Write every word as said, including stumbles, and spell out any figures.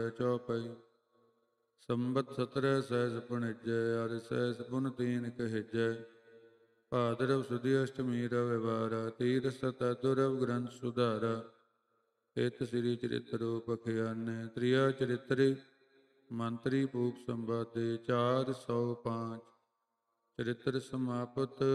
ਚੌਪਈ। ਸੰਬਤ ਸਤਰੈ ਸਹਿਜ ਪੁਣਿਜੈ, ਹਰਿ ਸਹਿਜ ਪੁਨ ਤੀਨ ਕਹਿਜੈ। ਭਾਦਰਵ ਸੁਦੀ ਅਸ਼ਟਮੀ ਰਵਿਵਾਰਾ, ਤੀਰਥ ਸਤੈ ਦੁਰਵ ਗ੍ਰੰਥ ਸੁਧਾਰਾ। ਇਤ ਸ੍ਰੀ ਚਰਿਤ੍ਰ ਰੂਪ ਅਖਿਆਨੈ, ਤ੍ਰਿਆ ਚਰਿਤ੍ਰਿ ਮੰਤਰੀ ਭੂਪ ਸੰਵਾਦੇ। ਚਾਰ ਸੌ ਪਾਂਚ। ਚਰਿਤ੍ਰ ਸਮਾਪਤ।